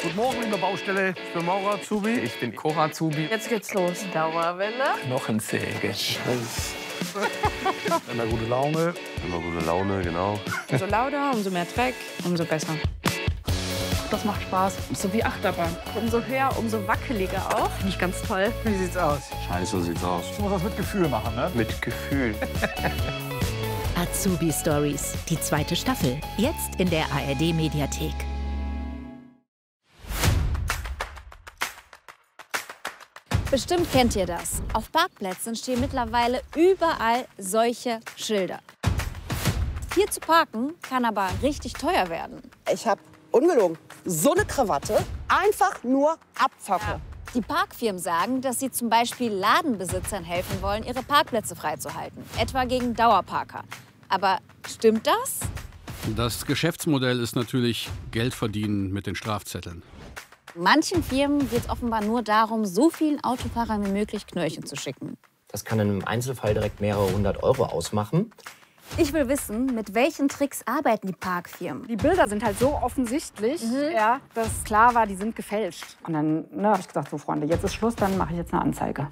Guten Morgen, liebe Baustelle. Ich bin Maurer-Azubi. Ich bin Koch-Azubi. Jetzt geht's los. Dauerwelle. Knochensäge. Immer gute Laune. Immer gute Laune, genau. Umso lauter, umso mehr Dreck, umso besser. Das macht Spaß. So wie Achterbahn. Umso höher, umso wackeliger auch. Finde ich ganz toll. Wie sieht's aus? Scheiße, so sieht's aus. Ich muss das mit Gefühl machen, ne? Mit Gefühl. Azubi Stories, die zweite Staffel. Jetzt in der ARD-Mediathek. Bestimmt kennt ihr das. Auf Parkplätzen stehen mittlerweile überall solche Schilder. Hier zu parken kann aber richtig teuer werden. Ich habe, ungelogen, so eine Krawatte, einfach nur Abzocke. Die Parkfirmen sagen, dass sie zum Beispiel Ladenbesitzern helfen wollen, ihre Parkplätze freizuhalten, etwa gegen Dauerparker. Aber stimmt das? Das Geschäftsmodell ist natürlich Geld verdienen mit den Strafzetteln. Manchen Firmen geht es offenbar nur darum, so vielen Autofahrern wie möglich Knöllchen zu schicken. Das kann in einem Einzelfall direkt mehrere hundert Euro ausmachen. Ich will wissen, mit welchen Tricks arbeiten die Parkfirmen? Die Bilder sind halt so offensichtlich, ja, dass klar war, die sind gefälscht. Und dann habe ich gesagt, so Freunde, jetzt ist Schluss, dann mache ich jetzt eine Anzeige.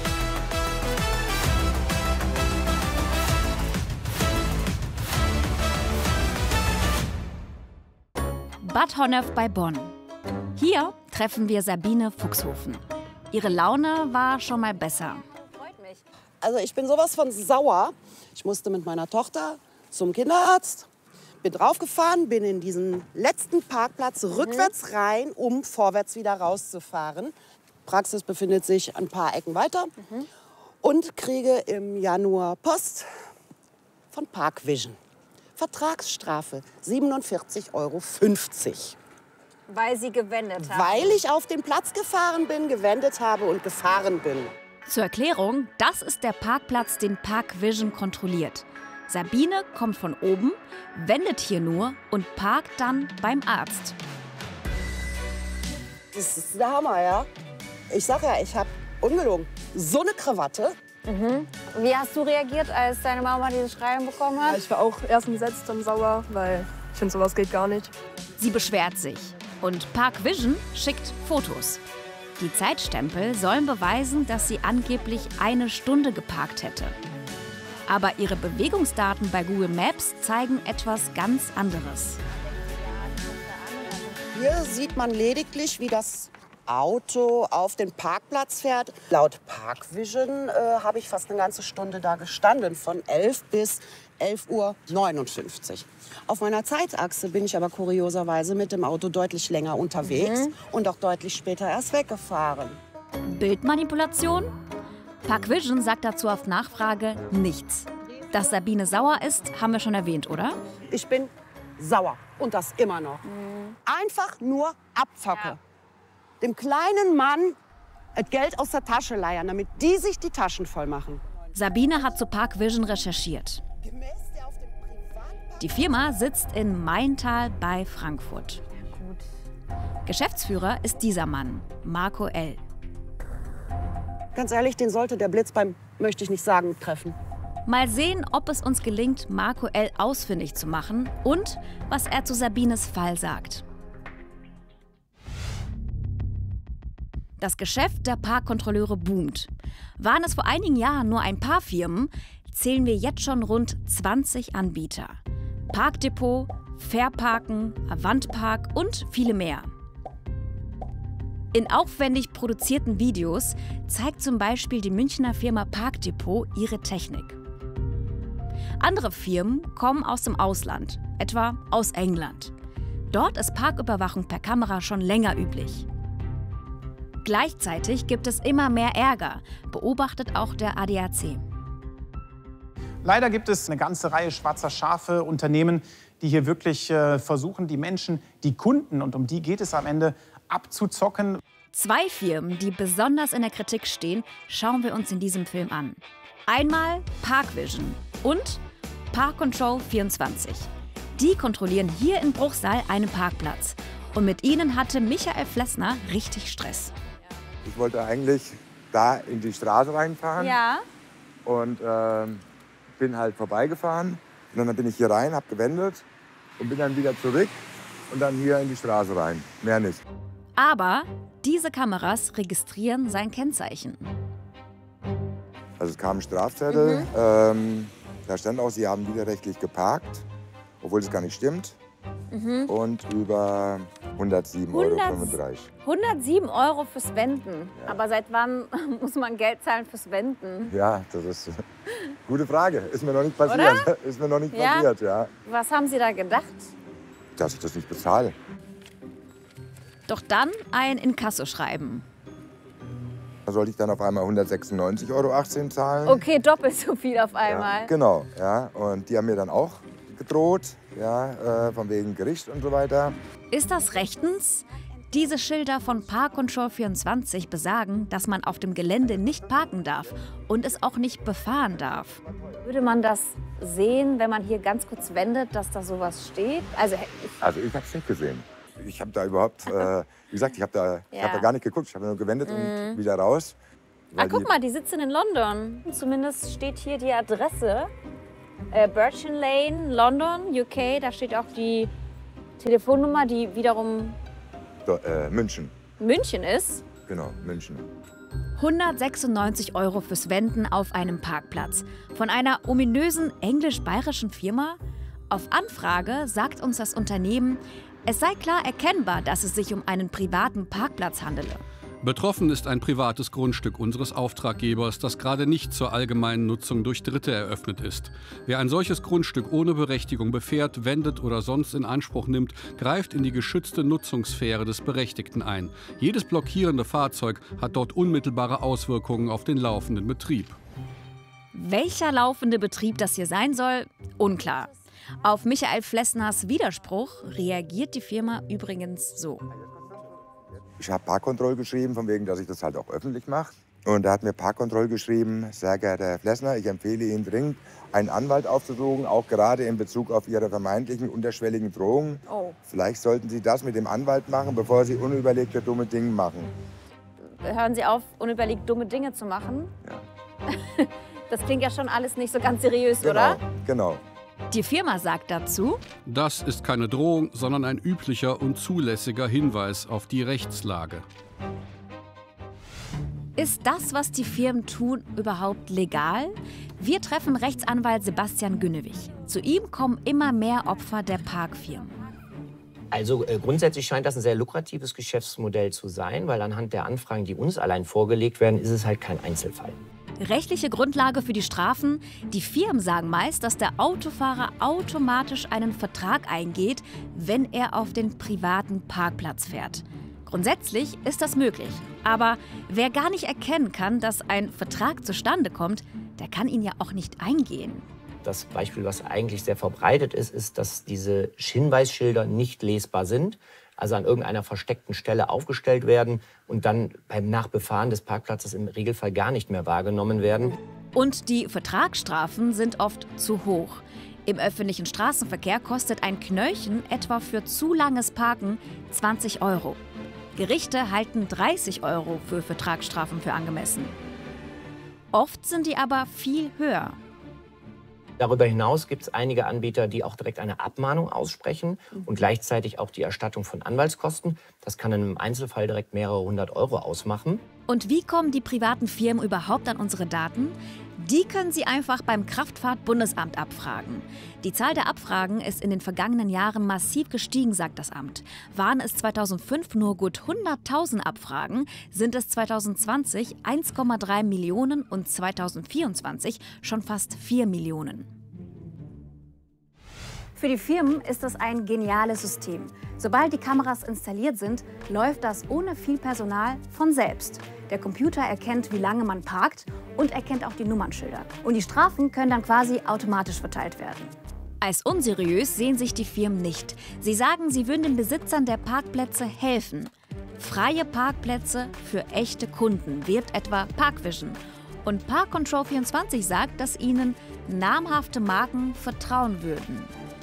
Bad Honnef bei Bonn. Hier treffen wir Sabine Fuchshofen. Ihre Laune war schon mal besser. Also ich bin sowas von sauer. Ich musste mit meiner Tochter zum Kinderarzt, bin draufgefahren, bin in diesen letzten Parkplatz rückwärts rein, um vorwärts wieder rauszufahren. Praxis befindet sich ein paar Ecken weiter und kriege im Januar Post von Parkvision. Vertragsstrafe 47,50 Euro. Weil sie gewendet haben. Weil ich auf den Platz gefahren bin, gewendet habe und gefahren bin. Zur Erklärung, das ist der Parkplatz, den Parkvision kontrolliert. Sabine kommt von oben, wendet hier nur und parkt dann beim Arzt. Das ist der Hammer, ja. Ich sag ja, ich habe, ungelogen, so eine Krawatte. Wie hast du reagiert, als deine Mama dieses Schreiben bekommen hat? Ich war auch erst entsetzt, dann sauer, weil ich finde, sowas geht gar nicht. Sie beschwert sich. Und Parkvision schickt Fotos. Die Zeitstempel sollen beweisen, dass sie angeblich 1 Stunde geparkt hätte. Aber ihre Bewegungsdaten bei Google Maps zeigen etwas ganz anderes. Hier sieht man lediglich, wie das Auto auf den Parkplatz fährt. Laut Parkvision habe ich fast eine ganze Stunde da gestanden, von 11 bis 11:59 Uhr. Auf meiner Zeitachse bin ich aber kurioserweise mit dem Auto deutlich länger unterwegs und auch deutlich später erst weggefahren. Bildmanipulation? Parkvision sagt dazu auf Nachfrage nichts. Dass Sabine sauer ist, haben wir schon erwähnt, oder? Ich bin sauer und das immer noch. Einfach nur Abzocke. Dem kleinen Mann das Geld aus der Tasche leiern, damit die sich die Taschen voll machen. Sabine hat zu Parkvision recherchiert. Die Firma sitzt in Maintal bei Frankfurt. Geschäftsführer ist dieser Mann, Marco L. Ganz ehrlich, den sollte der Blitz beim, möchte ich nicht sagen, treffen. Mal sehen, ob es uns gelingt, Marco L. ausfindig zu machen und was er zu Sabines Fall sagt. Das Geschäft der Parkkontrolleure boomt. Waren es vor einigen Jahren nur ein paar Firmen, zählen wir jetzt schon rund 20 Anbieter. Parkdepot, Fairparken, Avantpark und viele mehr. In aufwendig produzierten Videos zeigt zum Beispiel die Münchner Firma Parkdepot ihre Technik. Andere Firmen kommen aus dem Ausland, etwa aus England. Dort ist Parküberwachung per Kamera schon länger üblich. Gleichzeitig gibt es immer mehr Ärger, beobachtet auch der ADAC. Leider gibt es eine ganze Reihe schwarzer Schafe, Unternehmen, die hier wirklich versuchen, die Menschen, die Kunden, und um die geht es am Ende, abzuzocken. 2 Firmen, die besonders in der Kritik stehen, schauen wir uns in diesem Film an. Einmal Parkvision und ParkControl24. Die kontrollieren hier in Bruchsal einen Parkplatz. Und mit ihnen hatte Michael Flessner richtig Stress. Ich wollte eigentlich da in die Straße reinfahren. Ja. Und bin halt vorbeigefahren. Und dann bin ich hier rein, habe gewendet und bin dann wieder zurück und dann hier in die Straße rein. Mehr nicht. Aber diese Kameras registrieren sein Kennzeichen. Also es kam ein Strafzettel, da stand auch, Sie haben widerrechtlich geparkt, obwohl es gar nicht stimmt. Und über 107,35 Euro. 107 Euro fürs Wenden. Ja. Aber seit wann muss man Geld zahlen fürs Wenden? Ja, das ist eine gute Frage. Ist mir noch nicht passiert. Oder? Ist mir noch nicht passiert, ja. Was haben Sie da gedacht? Dass ich das nicht bezahle. Doch dann ein Inkassoschreiben. Da sollte ich dann auf einmal 196,18 Euro zahlen. Okay, doppelt so viel auf einmal. Ja, genau, ja. Und die haben mir dann auch gedroht, ja, von wegen Gericht und so weiter. Ist das rechtens? Diese Schilder von Park Control 24 besagen, dass man auf dem Gelände nicht parken darf und es auch nicht befahren darf. Würde man das sehen, wenn man hier ganz kurz wendet, dass da sowas steht? Also ich habe es nicht gesehen. Ich habe da überhaupt, wie gesagt, ich habe da gar nicht geguckt. Ich habe nur gewendet und wieder raus. Guck mal, die sitzen in London. Zumindest steht hier die Adresse. Birchin Lane, London, UK. Da steht auch die Telefonnummer, die wiederum München. München ist? Genau, München. 196 Euro fürs Wenden auf einem Parkplatz. Von einer ominösen englisch-bayerischen Firma? Auf Anfrage sagt uns das Unternehmen, es sei klar erkennbar, dass es sich um einen privaten Parkplatz handele. Betroffen ist ein privates Grundstück unseres Auftraggebers, das gerade nicht zur allgemeinen Nutzung durch Dritte eröffnet ist. Wer ein solches Grundstück ohne Berechtigung befährt, wendet oder sonst in Anspruch nimmt, greift in die geschützte Nutzungssphäre des Berechtigten ein. Jedes blockierende Fahrzeug hat dort unmittelbare Auswirkungen auf den laufenden Betrieb. Welcher laufende Betrieb das hier sein soll, unklar. Auf Michael Flessners Widerspruch reagiert die Firma übrigens so. Ich habe Parkkontroll geschrieben, von wegen, dass ich das halt auch öffentlich mache. Und da hat mir Parkkontroll geschrieben, sehr geehrter Herr Flessner, ich empfehle Ihnen dringend, einen Anwalt aufzusuchen, auch gerade in Bezug auf Ihre vermeintlichen unterschwelligen Drohungen. Oh. Vielleicht sollten Sie das mit dem Anwalt machen, bevor Sie unüberlegte dumme Dinge machen. Hören Sie auf, unüberlegt dumme Dinge zu machen? Ja. Das klingt ja schon alles nicht so ganz seriös, oder? Genau. Die Firma sagt dazu: Das ist keine Drohung, sondern ein üblicher und zulässiger Hinweis auf die Rechtslage. Ist das, was die Firmen tun, überhaupt legal? Wir treffen Rechtsanwalt Sebastian Günnewig. Zu ihm kommen immer mehr Opfer der Parkfirmen. Also grundsätzlich scheint das ein sehr lukratives Geschäftsmodell zu sein, weil anhand der Anfragen, die uns allein vorgelegt werden, ist es halt kein Einzelfall. Rechtliche Grundlage für die Strafen? Die Firmen sagen meist, dass der Autofahrer automatisch einen Vertrag eingeht, wenn er auf den privaten Parkplatz fährt. Grundsätzlich ist das möglich. Aber wer gar nicht erkennen kann, dass ein Vertrag zustande kommt, der kann ihn ja auch nicht eingehen. Das Beispiel, was eigentlich sehr verbreitet ist, ist, dass diese Hinweisschilder nicht lesbar sind, also an irgendeiner versteckten Stelle aufgestellt werden und dann beim Nachbefahren des Parkplatzes im Regelfall gar nicht mehr wahrgenommen werden. Und die Vertragsstrafen sind oft zu hoch. Im öffentlichen Straßenverkehr kostet ein Knöllchen etwa für zu langes Parken 20 Euro. Gerichte halten 30 Euro für Vertragsstrafen für angemessen. Oft sind die aber viel höher. Darüber hinaus gibt es einige Anbieter, die auch direkt eine Abmahnung aussprechen und gleichzeitig auch die Erstattung von Anwaltskosten. Das kann im Einzelfall direkt mehrere hundert Euro ausmachen. Und wie kommen die privaten Firmen überhaupt an unsere Daten? Die können Sie einfach beim Kraftfahrtbundesamt abfragen. Die Zahl der Abfragen ist in den vergangenen Jahren massiv gestiegen, sagt das Amt. Waren es 2005 nur gut 100.000 Abfragen, sind es 2020 1,3 Millionen und 2024 schon fast 4 Millionen. Für die Firmen ist das ein geniales System. Sobald die Kameras installiert sind, läuft das ohne viel Personal von selbst. Der Computer erkennt, wie lange man parkt und erkennt auch die Nummernschilder. Und die Strafen können dann quasi automatisch verteilt werden. Als unseriös sehen sich die Firmen nicht. Sie sagen, sie würden den Besitzern der Parkplätze helfen. Freie Parkplätze für echte Kunden wirbt etwa Parkvision. Und Park Control 24 sagt, dass ihnen namhafte Marken vertrauen würden.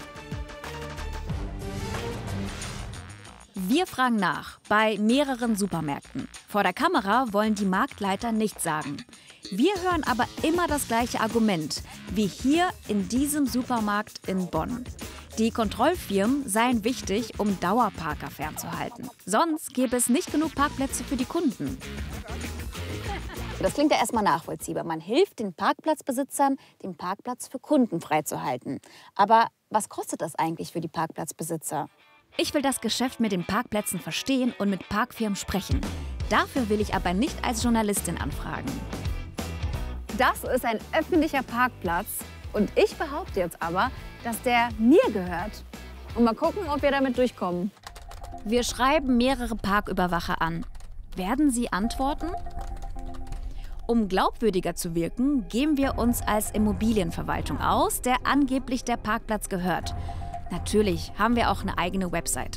Wir fragen nach bei mehreren Supermärkten. Vor der Kamera wollen die Marktleiter nichts sagen. Wir hören aber immer das gleiche Argument, wie hier in diesem Supermarkt in Bonn. Die Kontrollfirmen seien wichtig, um Dauerparker fernzuhalten. Sonst gäbe es nicht genug Parkplätze für die Kunden. Das klingt ja erstmal nachvollziehbar. Man hilft den Parkplatzbesitzern, den Parkplatz für Kunden freizuhalten. Aber was kostet das eigentlich für die Parkplatzbesitzer? Ich will das Geschäft mit den Parkplätzen verstehen und mit Parkfirmen sprechen. Dafür will ich aber nicht als Journalistin anfragen. Das ist ein öffentlicher Parkplatz. Und ich behaupte jetzt aber, dass der mir gehört. Und mal gucken, ob wir damit durchkommen. Wir schreiben mehrere Parküberwacher an. Werden sie antworten? Um glaubwürdiger zu wirken, geben wir uns als Immobilienverwaltung aus, der angeblich der Parkplatz gehört. Natürlich haben wir auch eine eigene Webseite.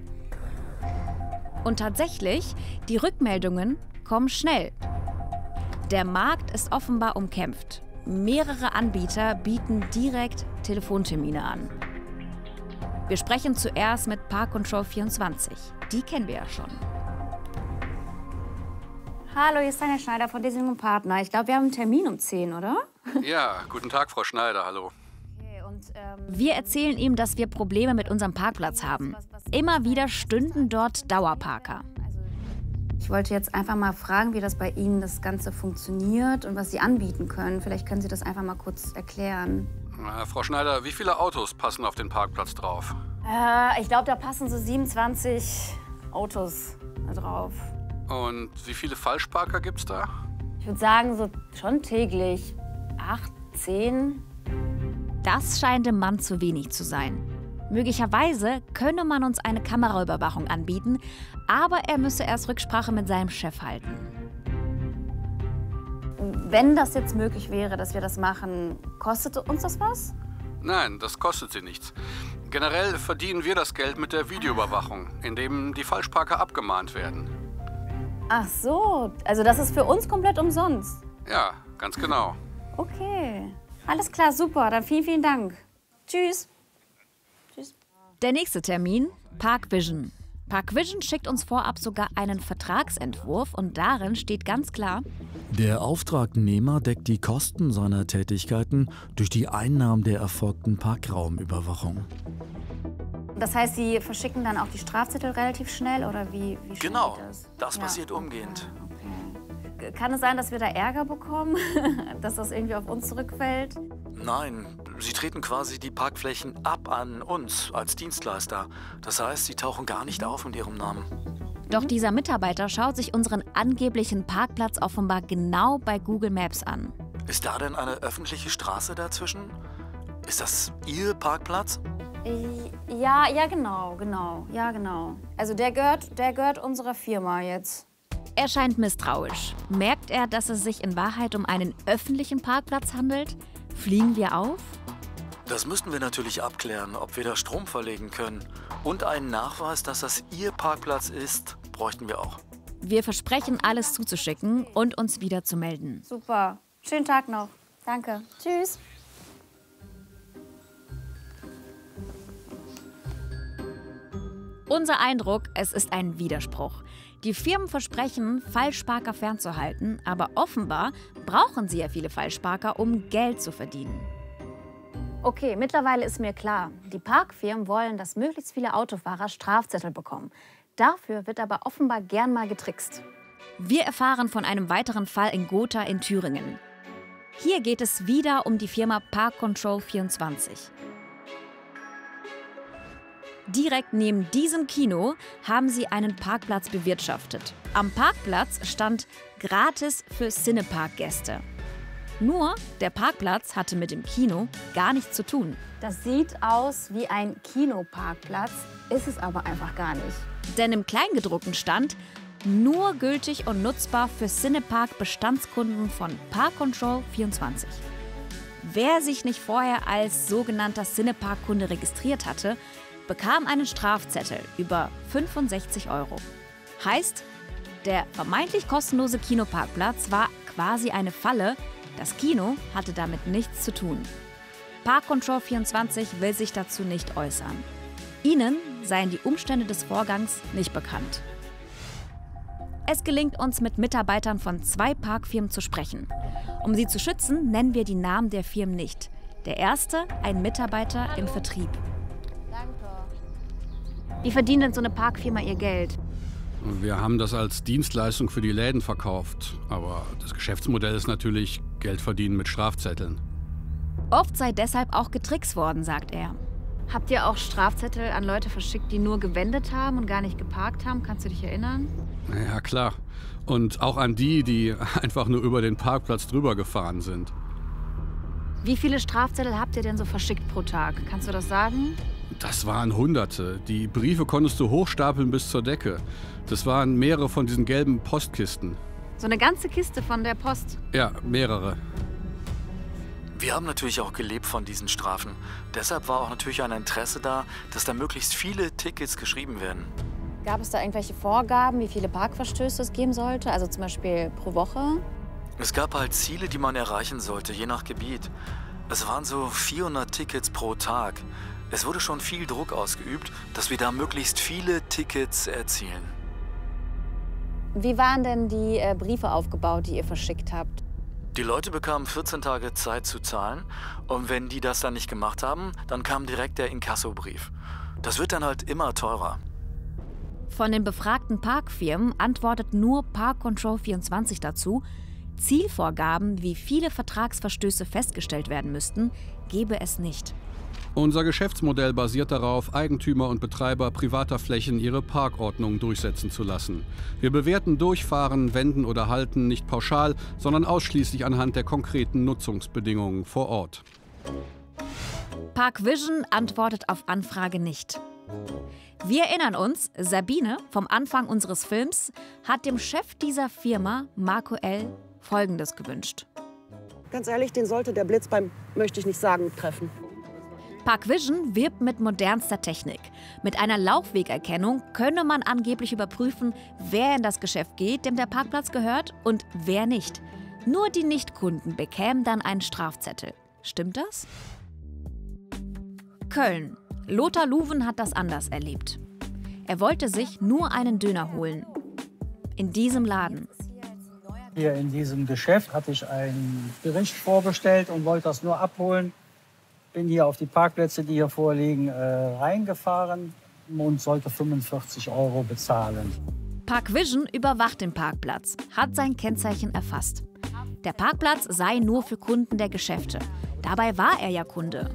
Und tatsächlich, die Rückmeldungen kommen schnell. Der Markt ist offenbar umkämpft. Mehrere Anbieter bieten direkt Telefontermine an. Wir sprechen zuerst mit ParkControl24. Die kennen wir ja schon. Hallo, hier ist Tanja Schneider von Desing & Partner. Ich glaube, wir haben einen Termin um 10, oder? Ja, guten Tag, Frau Schneider, hallo. Wir erzählen ihm, dass wir Probleme mit unserem Parkplatz haben. Immer wieder stünden dort Dauerparker. Ich wollte jetzt einfach mal fragen, wie das bei Ihnen das Ganze funktioniert und was Sie anbieten können. Vielleicht können Sie das einfach mal kurz erklären. Frau Schneider, wie viele Autos passen auf den Parkplatz drauf? Ich glaube, da passen so 27 Autos drauf. Und wie viele Falschparker gibt's da? Ich würde sagen, so schon täglich 8, 10. Das scheint dem Mann zu wenig zu sein. Möglicherweise könne man uns eine Kameraüberwachung anbieten, aber er müsse erst Rücksprache mit seinem Chef halten. Wenn das jetzt möglich wäre, dass wir das machen, kostet uns das was? Nein, das kostet Sie nichts. Generell verdienen wir das Geld mit der Videoüberwachung, indem die Falschparker abgemahnt werden. Ach so, also das ist für uns komplett umsonst? Ja, ganz genau. Okay, alles klar, super, dann vielen, vielen Dank. Tschüss. Tschüss. Der nächste Termin, Parkvision. Parkvision schickt uns vorab sogar einen Vertragsentwurf und darin steht ganz klar: Der Auftragnehmer deckt die Kosten seiner Tätigkeiten durch die Einnahmen der erfolgten Parkraumüberwachung. Das heißt, Sie verschicken dann auch die Strafzettel relativ schnell oder wie schnell Genau, geht das? das passiert umgehend. Okay. Kann es sein, dass wir da Ärger bekommen, dass das irgendwie auf uns zurückfällt? Nein, sie treten quasi die Parkflächen ab an uns als Dienstleister. Das heißt, sie tauchen gar nicht auf mit ihrem Namen. Doch dieser Mitarbeiter schaut sich unseren angeblichen Parkplatz offenbar genau bei Google Maps an. Ist da denn eine öffentliche Straße dazwischen? Ist das Ihr Parkplatz? Ja, genau. Ja, genau. Also der gehört unserer Firma jetzt. Er scheint misstrauisch. Merkt er, dass es sich in Wahrheit um einen öffentlichen Parkplatz handelt? Fliegen wir auf? Das müssten wir natürlich abklären, ob wir da Strom verlegen können. Und einen Nachweis, dass das Ihr Parkplatz ist, bräuchten wir auch. Wir versprechen, alles zuzuschicken und uns wieder zu melden. Super. Schönen Tag noch. Danke. Tschüss. Unser Eindruck, es ist ein Widerspruch. Die Firmen versprechen, Falschparker fernzuhalten, aber offenbar brauchen sie ja viele Falschparker, um Geld zu verdienen. Okay, mittlerweile ist mir klar, die Parkfirmen wollen, dass möglichst viele Autofahrer Strafzettel bekommen. Dafür wird aber offenbar gern mal getrickst. Wir erfahren von einem weiteren Fall in Gotha in Thüringen. Hier geht es wieder um die Firma ParkControl24. Direkt neben diesem Kino haben sie einen Parkplatz bewirtschaftet. Am Parkplatz stand gratis für Cinepark-Gäste. Nur, der Parkplatz hatte mit dem Kino gar nichts zu tun. Das sieht aus wie ein Kinoparkplatz, ist es aber einfach gar nicht. Denn im Kleingedruckten stand: nur gültig und nutzbar für Cinepark-Bestandskunden von ParkControl24. Wer sich nicht vorher als sogenannter Cinepark-Kunde registriert hatte, bekam einen Strafzettel über 65 €. Heißt, der vermeintlich kostenlose Kinoparkplatz war quasi eine Falle. Das Kino hatte damit nichts zu tun. ParkControl24 will sich dazu nicht äußern. Ihnen seien die Umstände des Vorgangs nicht bekannt. Es gelingt uns, mit Mitarbeitern von 2 Parkfirmen zu sprechen. Um sie zu schützen, nennen wir die Namen der Firmen nicht. Der erste, ein Mitarbeiter im Vertrieb. Wie verdient denn so eine Parkfirma ihr Geld? Wir haben das als Dienstleistung für die Läden verkauft. Aber das Geschäftsmodell ist natürlich Geld verdienen mit Strafzetteln. Oft sei deshalb auch getrickst worden, sagt er. Habt ihr auch Strafzettel an Leute verschickt, die nur gewendet haben und gar nicht geparkt haben? Kannst du dich erinnern? Ja, klar. Und auch an die, die einfach nur über den Parkplatz drüber gefahren sind. Wie viele Strafzettel habt ihr denn so verschickt pro Tag? Kannst du das sagen? Das waren Hunderte. Die Briefe konntest du hochstapeln bis zur Decke. Das waren mehrere von diesen gelben Postkisten. So eine ganze Kiste von der Post? Ja, mehrere. Wir haben natürlich auch gelebt von diesen Strafen. Deshalb war auch natürlich ein Interesse da, dass da möglichst viele Tickets geschrieben werden. Gab es da irgendwelche Vorgaben, wie viele Parkverstöße es geben sollte? Also zum Beispiel pro Woche? Es gab halt Ziele, die man erreichen sollte, je nach Gebiet. Es waren so 400 Tickets pro Tag. Es wurde schon viel Druck ausgeübt, dass wir da möglichst viele Tickets erzielen. Wie waren denn die Briefe aufgebaut, die ihr verschickt habt? Die Leute bekamen 14 Tage Zeit zu zahlen und wenn die das dann nicht gemacht haben, dann kam direkt der Inkassobrief. Das wird dann halt immer teurer. Von den befragten Parkfirmen antwortet nur ParkControl24 dazu, Zielvorgaben, wie viele Vertragsverstöße festgestellt werden müssten, gebe es nicht. Unser Geschäftsmodell basiert darauf, Eigentümer und Betreiber privater Flächen ihre Parkordnung durchsetzen zu lassen. Wir bewerten Durchfahren, Wenden oder Halten nicht pauschal, sondern ausschließlich anhand der konkreten Nutzungsbedingungen vor Ort. Parkvision antwortet auf Anfrage nicht. Wir erinnern uns, Sabine vom Anfang unseres Films hat dem Chef dieser Firma, Marco L., Folgendes gewünscht. Ganz ehrlich, den sollte der Blitz beim, möchte ich nicht sagen, treffen. Parkvision wirbt mit modernster Technik. Mit einer Laufwegerkennung könne man angeblich überprüfen, wer in das Geschäft geht, dem der Parkplatz gehört und wer nicht. Nur die Nichtkunden bekämen dann einen Strafzettel. Stimmt das? Köln. Lothar Luven hat das anders erlebt. Er wollte sich nur einen Döner holen. In diesem Laden. Hier in diesem Geschäft hatte ich ein Gericht vorbestellt und wollte das nur abholen. Bin hier auf die Parkplätze, die hier vorliegen, reingefahren und sollte 45 € bezahlen. Parkvision überwacht den Parkplatz, hat sein Kennzeichen erfasst. Der Parkplatz sei nur für Kunden der Geschäfte. Dabei war er ja Kunde.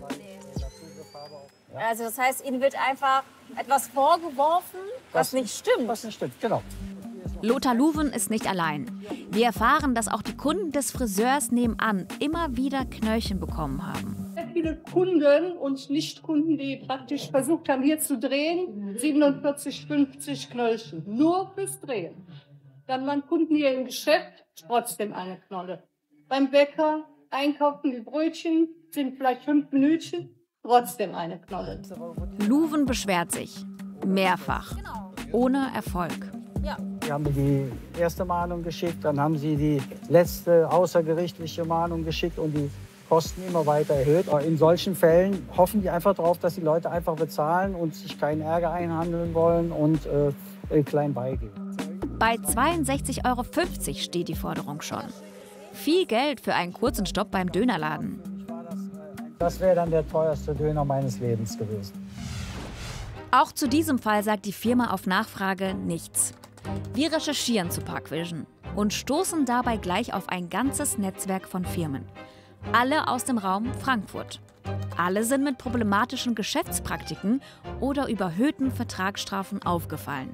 Also das heißt, Ihnen wird einfach etwas vorgeworfen, was nicht stimmt. Was nicht stimmt, genau. Lothar Luven ist nicht allein. Wir erfahren, dass auch die Kunden des Friseurs nebenan immer wieder Knöllchen bekommen haben. Sehr viele Kunden und Nichtkunden, die praktisch versucht haben, hier zu drehen, 47,50 Knöllchen. Nur fürs Drehen. Dann waren Kunden hier im Geschäft, trotzdem eine Knolle. Beim Bäcker einkaufen die Brötchen, sind vielleicht 5 Minütchen, trotzdem eine Knolle. Luven beschwert sich. Mehrfach. Ohne Erfolg. Sie haben mir die erste Mahnung geschickt, dann haben sie die letzte außergerichtliche Mahnung geschickt und die Kosten immer weiter erhöht. In solchen Fällen hoffen die einfach darauf, dass die Leute einfach bezahlen und sich keinen Ärger einhandeln wollen und klein beigeben. Bei 62,50 € steht die Forderung schon. Viel Geld für einen kurzen Stopp beim Dönerladen. Das wäre dann der teuerste Döner meines Lebens gewesen. Auch zu diesem Fall sagt die Firma auf Nachfrage nichts. Wir recherchieren zu Parkvision und stoßen dabei gleich auf ein ganzes Netzwerk von Firmen. Alle aus dem Raum Frankfurt. Alle sind mit problematischen Geschäftspraktiken oder überhöhten Vertragsstrafen aufgefallen.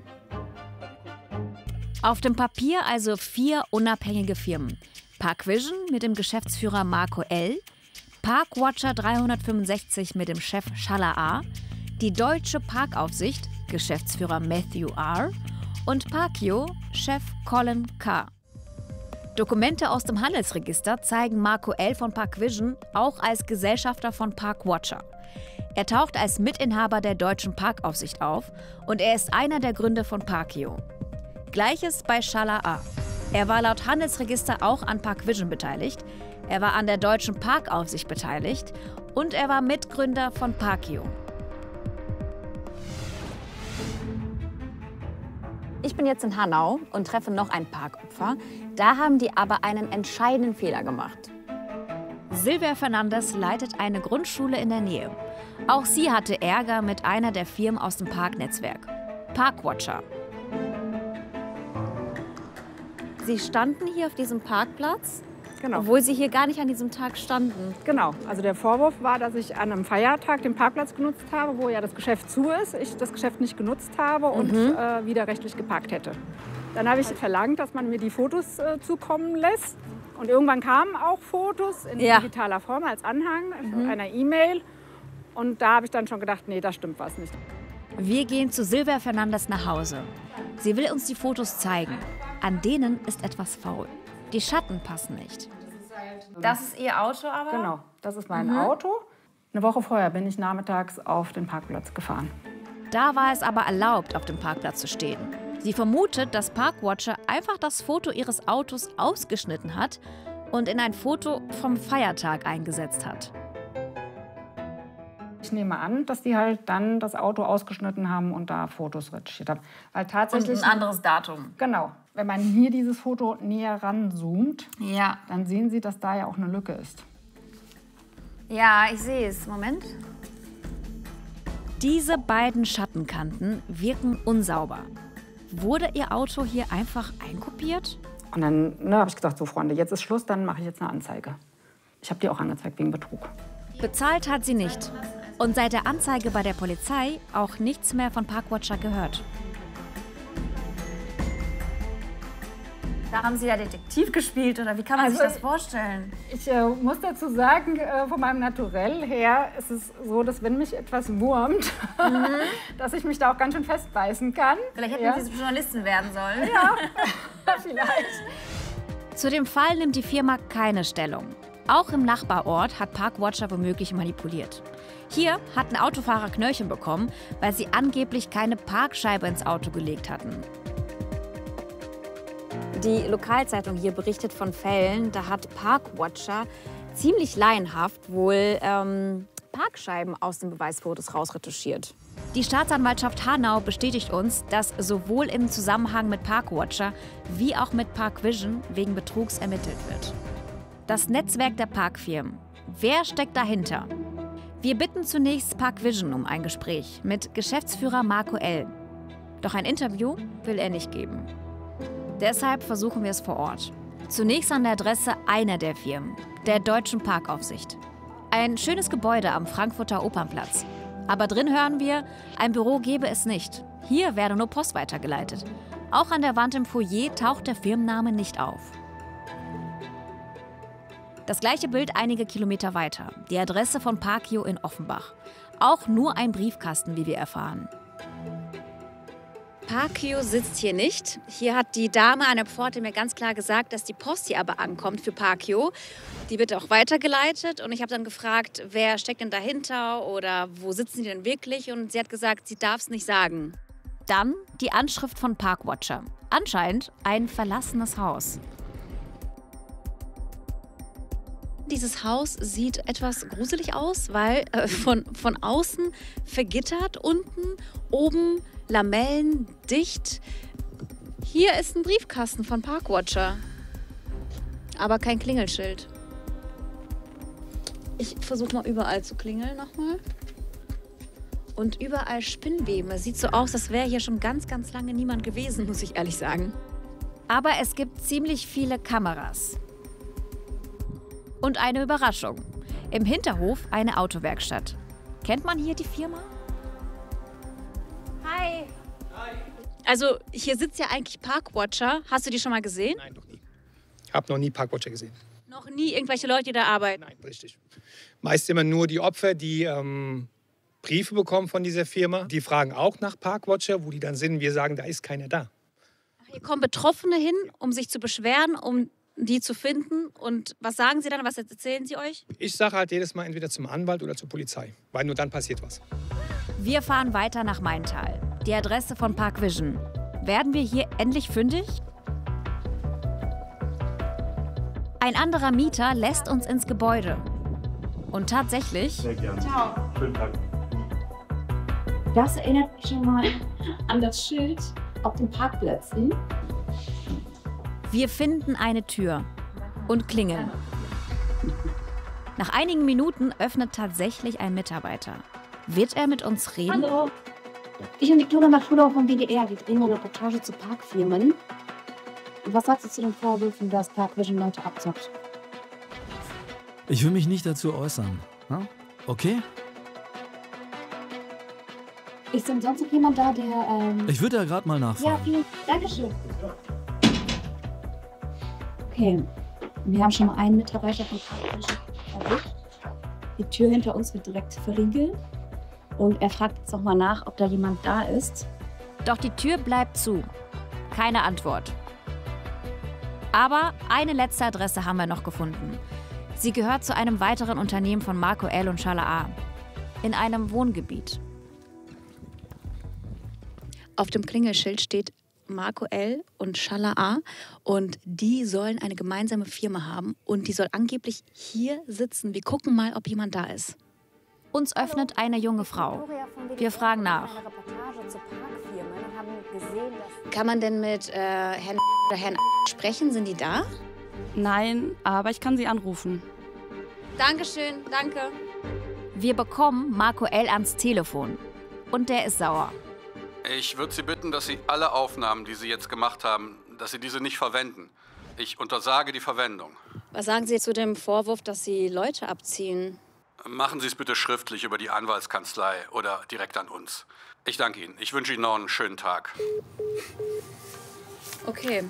Auf dem Papier also 4 unabhängige Firmen. Parkvision mit dem Geschäftsführer Marco L., Parkwatcher 365 mit dem Chef Shala A., die Deutsche Parkaufsicht, Geschäftsführer Matthew R. und Parkio, Chef Colin K. Dokumente aus dem Handelsregister zeigen Marco L. von Parkvision auch als Gesellschafter von Parkwatcher. Er taucht als Mitinhaber der Deutschen Parkaufsicht auf und er ist einer der Gründer von Parkio. Gleiches bei Shala A. Er war laut Handelsregister auch an Parkvision beteiligt, er war an der Deutschen Parkaufsicht beteiligt und er war Mitgründer von Parkio. Ich bin jetzt in Hanau und treffe noch ein Parkopfer. Da haben die aber einen entscheidenden Fehler gemacht. Silvia Fernandes leitet eine Grundschule in der Nähe. Auch sie hatte Ärger mit einer der Firmen aus dem Parknetzwerk, Parkwatcher. Sie standen hier auf diesem Parkplatz, Genau. obwohl Sie hier gar nicht an diesem Tag standen. Genau, also der Vorwurf war, dass ich an einem Feiertag den Parkplatz genutzt habe, wo ja das Geschäft zu ist, ich das Geschäft nicht genutzt habe und widerrechtlich geparkt hätte. Dann habe ich verlangt, dass man mir die Fotos zukommen lässt. Und irgendwann kamen auch Fotos in digitaler Form als Anhang einer E-Mail. Und da habe ich dann schon gedacht, nee, da stimmt was nicht. Wir gehen zu Silvia Fernandes nach Hause. Sie will uns die Fotos zeigen. An denen ist etwas faul. Die Schatten passen nicht. Das ist Ihr Auto aber? Genau, das ist mein Auto. Eine Woche vorher bin ich nachmittags auf den Parkplatz gefahren. Da war es aber erlaubt, auf dem Parkplatz zu stehen. Sie vermutet, dass Parkwatcher einfach das Foto ihres Autos ausgeschnitten hat und in ein Foto vom Feiertag eingesetzt hat. Ich nehme an, dass die halt dann das Auto ausgeschnitten haben und da Fotos retuschiert haben. Weil tatsächlich Und ein anderes Datum. Genau. Wenn man hier dieses Foto näher ranzoomt, dann sehen Sie, dass da ja auch eine Lücke ist. Ja, ich sehe es. Moment. Diese beiden Schattenkanten wirken unsauber. Wurde Ihr Auto hier einfach einkopiert? Und dann habe ich gesagt, so Freunde, jetzt ist Schluss, dann mache ich jetzt eine Anzeige. Ich habe die auch angezeigt wegen Betrug. Bezahlt hat sie nicht. Und seit der Anzeige bei der Polizei auch nichts mehr von Parkwatcher gehört. Da haben Sie ja Detektiv gespielt, oder wie kann man sich das vorstellen? Ich muss dazu sagen, von meinem Naturell her ist es so, dass wenn mich etwas wurmt, dass ich mich da auch ganz schön festbeißen kann. Vielleicht hätten Sie Journalistin werden sollen. Ja, vielleicht. Zu dem Fall nimmt die Firma keine Stellung. Auch im Nachbarort hat Parkwatcher womöglich manipuliert. Hier hat ein Autofahrer Knöllchen bekommen, weil sie angeblich keine Parkscheibe ins Auto gelegt hatten. Die Lokalzeitung hier berichtet von Fällen, da hat Parkwatcher ziemlich laienhaft wohl Parkscheiben aus den Beweisfotos rausretuschiert. Die Staatsanwaltschaft Hanau bestätigt uns, dass sowohl im Zusammenhang mit Parkwatcher wie auch mit Parkvision wegen Betrugs ermittelt wird. Das Netzwerk der Parkfirmen. Wer steckt dahinter? Wir bitten zunächst Parkvision um ein Gespräch mit Geschäftsführer Marco L. Doch ein Interview will er nicht geben. Deshalb versuchen wir es vor Ort. Zunächst an der Adresse einer der Firmen, der Deutschen Parkaufsicht. Ein schönes Gebäude am Frankfurter Opernplatz. Aber drin hören wir, ein Büro gebe es nicht. Hier werde nur Post weitergeleitet. Auch an der Wand im Foyer taucht der Firmenname nicht auf. Das gleiche Bild einige Kilometer weiter. Die Adresse von Parkio in Offenbach. Auch nur ein Briefkasten, wie wir erfahren. Parkio sitzt hier nicht. Hier hat die Dame an der Pforte mir ganz klar gesagt, dass die Post hier aber ankommt für Parkio. Die wird auch weitergeleitet. Und ich habe dann gefragt, wer steckt denn dahinter oder wo sitzen die denn wirklich? Und sie hat gesagt, sie darf es nicht sagen. Dann die Anschrift von Parkwatcher. Anscheinend ein verlassenes Haus. Dieses Haus sieht etwas gruselig aus, weil von außen vergittert, unten, oben Lamellen, dicht. Hier ist ein Briefkasten von Parkwatcher, aber kein Klingelschild. Ich versuche mal überall zu klingeln nochmal. Und überall Spinnweben. Es sieht so aus, als wäre hier schon ganz, ganz lange niemand gewesen, muss ich ehrlich sagen. Aber es gibt ziemlich viele Kameras. Und eine Überraschung. Im Hinterhof eine Autowerkstatt. Kennt man hier die Firma? Hi. Hi. Also hier sitzt ja eigentlich Parkwatcher. Hast du die schon mal gesehen? Nein, noch nie. Ich habe noch nie Parkwatcher gesehen. Noch nie irgendwelche Leute, die da arbeiten? Nein, richtig. Meist immer nur die Opfer, die Briefe bekommen von dieser Firma. Die fragen auch nach Parkwatcher, wo die dann sind. Wir sagen, da ist keiner da. Hier kommen Betroffene hin, um sich zu beschweren, um die zu finden. Und was sagen sie dann? Was erzählen sie euch? Ich sage halt jedes Mal entweder zum Anwalt oder zur Polizei, weil nur dann passiert was. Wir fahren weiter nach Maintal. Die Adresse von Parkvision. Werden wir hier endlich fündig? Ein anderer Mieter lässt uns ins Gebäude. Und tatsächlich... Sehr gerne. Ciao. Schönen Tag. Das erinnert mich schon mal an das Schild auf den Parkplätzen. Wir finden eine Tür und klingeln. Nach einigen Minuten öffnet tatsächlich ein Mitarbeiter. Wird er mit uns reden? Hallo. Ich und Viktoria Maschulauer vom WDR. Wir drehen eine Reportage zu Parkfirmen. Was sagst du zu den Vorwürfen, dass Parkvision Leute abzockt? Ich will mich nicht dazu äußern. Okay? Ist denn sonst noch jemand da, der... Ich würde da gerade mal nachfragen. Ja, vielen Dankeschön. Okay, wir haben schon mal einen Mitarbeiter von Parkvision erwischt. Die Tür hinter uns wird direkt verriegelt. Und er fragt jetzt nochmal nach, ob da jemand da ist. Doch die Tür bleibt zu. Keine Antwort. Aber eine letzte Adresse haben wir noch gefunden. Sie gehört zu einem weiteren Unternehmen von Marco L. und Shala A. In einem Wohngebiet. Auf dem Klingelschild steht Marco L. und Shala A. Und die sollen eine gemeinsame Firma haben. Und die soll angeblich hier sitzen. Wir gucken mal, ob jemand da ist. Uns öffnet eine junge Frau. Wir fragen nach. Kann man denn mit Herrn oder Herrn sprechen? Sind die da? Nein, aber ich kann sie anrufen. Dankeschön, danke. Wir bekommen Marco L. ans Telefon. Und der ist sauer. Ich würde Sie bitten, dass Sie alle Aufnahmen, die Sie jetzt gemacht haben, dass Sie diese nicht verwenden. Ich untersage die Verwendung. Was sagen Sie zu dem Vorwurf, dass Sie Leute abziehen? Machen Sie es bitte schriftlich über die Anwaltskanzlei oder direkt an uns. Ich danke Ihnen. Ich wünsche Ihnen noch einen schönen Tag. Okay.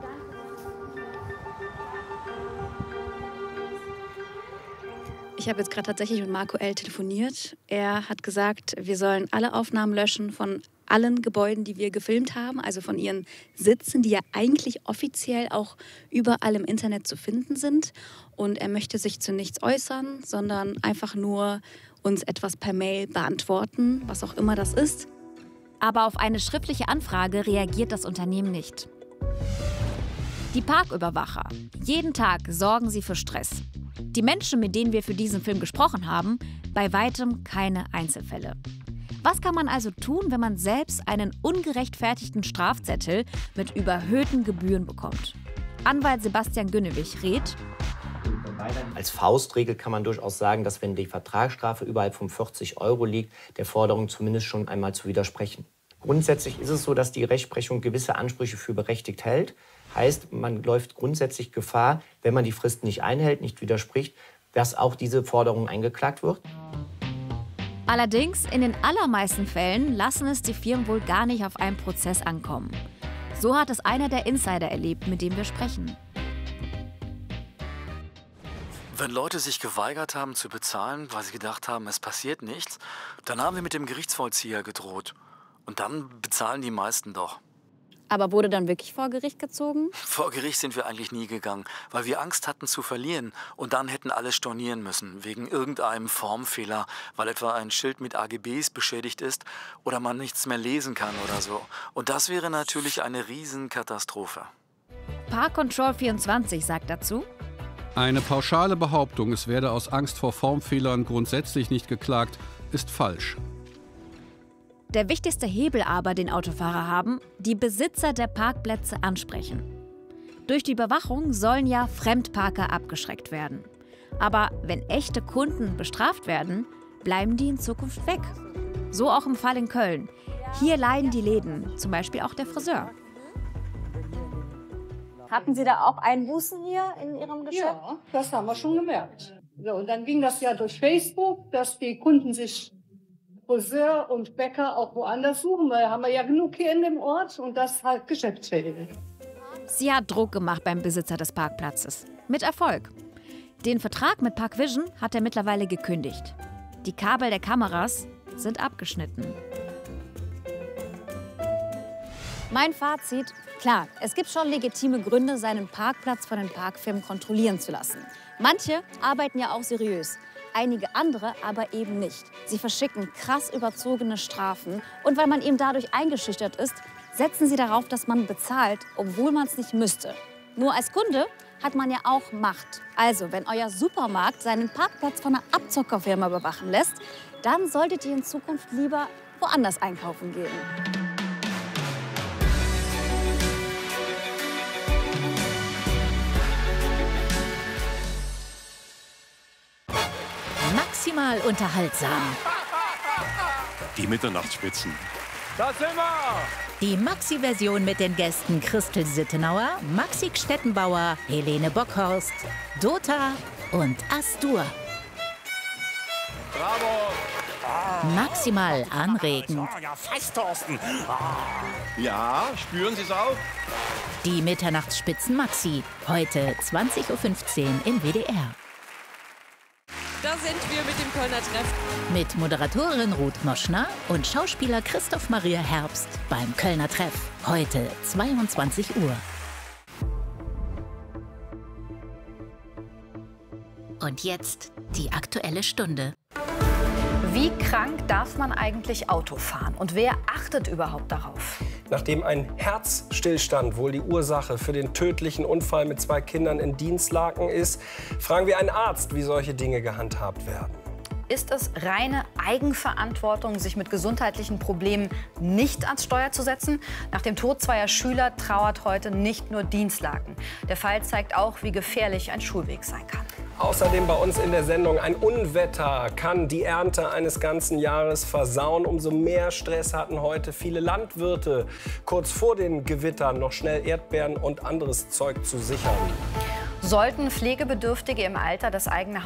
Ich habe jetzt gerade tatsächlich mit Marco L. telefoniert. Er hat gesagt, wir sollen alle Aufnahmen löschen von allen Gebäuden, die wir gefilmt haben, also von ihren Sitzen, die ja eigentlich offiziell auch überall im Internet zu finden sind. Und er möchte sich zu nichts äußern, sondern einfach nur uns etwas per Mail beantworten, was auch immer das ist. Aber auf eine schriftliche Anfrage reagiert das Unternehmen nicht. Die Parküberwacher. Jeden Tag sorgen sie für Stress. Die Menschen, mit denen wir für diesen Film gesprochen haben, bei weitem keine Einzelfälle. Was kann man also tun, wenn man selbst einen ungerechtfertigten Strafzettel mit überhöhten Gebühren bekommt? Anwalt Sebastian Günnewig rät: Als Faustregel kann man durchaus sagen, dass wenn die Vertragsstrafe überhalb von 40 € liegt, der Forderung zumindest schon einmal zu widersprechen. Grundsätzlich ist es so, dass die Rechtsprechung gewisse Ansprüche für berechtigt hält. Heißt, man läuft grundsätzlich Gefahr, wenn man die Fristen nicht einhält, nicht widerspricht, dass auch diese Forderung eingeklagt wird. Allerdings, in den allermeisten Fällen lassen es die Firmen wohl gar nicht auf einen Prozess ankommen. So hat es einer der Insider erlebt, mit dem wir sprechen. Wenn Leute sich geweigert haben zu bezahlen, weil sie gedacht haben, es passiert nichts, dann haben wir mit dem Gerichtsvollzieher gedroht. Und dann bezahlen die meisten doch. Aber wurde dann wirklich vor Gericht gezogen? Vor Gericht sind wir eigentlich nie gegangen, weil wir Angst hatten zu verlieren. Und dann hätten alle stornieren müssen, wegen irgendeinem Formfehler, weil etwa ein Schild mit AGBs beschädigt ist oder man nichts mehr lesen kann oder so. Und das wäre natürlich eine Riesenkatastrophe. ParkControl24 sagt dazu: Eine pauschale Behauptung, es werde aus Angst vor Formfehlern grundsätzlich nicht geklagt, ist falsch. Der wichtigste Hebel aber, den Autofahrer haben: die Besitzer der Parkplätze ansprechen. Durch die Überwachung sollen ja Fremdparker abgeschreckt werden. Aber wenn echte Kunden bestraft werden, bleiben die in Zukunft weg. So auch im Fall in Köln. Hier leiden die Läden, zum Beispiel auch der Friseur. Hatten Sie da auch Einbußen hier in Ihrem Geschäft? Ja, das haben wir schon gemerkt. So, und dann ging das ja durch Facebook, dass die Kunden sich Friseur und Bäcker auch woanders suchen, weil haben wir ja genug hier in dem Ort und das halt geschäftsschädigend. Sie hat Druck gemacht beim Besitzer des Parkplatzes. Mit Erfolg. Den Vertrag mit Parkvision hat er mittlerweile gekündigt. Die Kabel der Kameras sind abgeschnitten. Mein Fazit: Klar, es gibt schon legitime Gründe, seinen Parkplatz von den Parkfirmen kontrollieren zu lassen. Manche arbeiten ja auch seriös. Einige andere aber eben nicht. Sie verschicken krass überzogene Strafen. Und weil man eben dadurch eingeschüchtert ist, setzen sie darauf, dass man bezahlt, obwohl man es nicht müsste. Nur als Kunde hat man ja auch Macht. Also, wenn euer Supermarkt seinen Parkplatz von einer Abzockerfirma bewachen lässt, dann solltet ihr in Zukunft lieber woanders einkaufen gehen. Maximal unterhaltsam. Die Mitternachtsspitzen. Da sind wir! Die Maxi-Version mit den Gästen Christel Sittenauer, Maxi Stettenbauer, Helene Bockhorst, Dota und Astur. Bravo! Maximal anregend. Ja, fast, Thorsten. Ja, spüren Sie es auch? Die Mitternachtsspitzen Maxi, heute 20:15 Uhr im WDR. Da sind wir mit dem Kölner Treff. Mit Moderatorin Ruth Moschner und Schauspieler Christoph Maria Herbst beim Kölner Treff, heute 22 Uhr. Und jetzt die Aktuelle Stunde. Wie krank darf man eigentlich Auto fahren? Und wer achtet überhaupt darauf? Nachdem ein Herzstillstand wohl die Ursache für den tödlichen Unfall mit 2 Kindern in Dinslaken ist, fragen wir einen Arzt, wie solche Dinge gehandhabt werden. Ist es reine Eigenverantwortung, sich mit gesundheitlichen Problemen nicht ans Steuer zu setzen? Nach dem Tod 2 Schüler trauert heute nicht nur Dinslaken. Der Fall zeigt auch, wie gefährlich ein Schulweg sein kann. Außerdem bei uns in der Sendung: Ein Unwetter kann die Ernte eines ganzen Jahres versauen. Umso mehr Stress hatten heute viele Landwirte, kurz vor den Gewittern noch schnell Erdbeeren und anderes Zeug zu sichern. Sollten Pflegebedürftige im Alter das eigene